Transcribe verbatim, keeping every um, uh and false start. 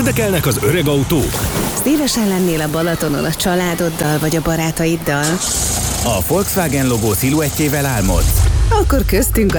Érdekelnek az öreg autók? Szívesen lennél a Balatonon a családoddal vagy a barátaiddal? A Volkswagen logó sziluettjével álmodsz? Akkor köztünk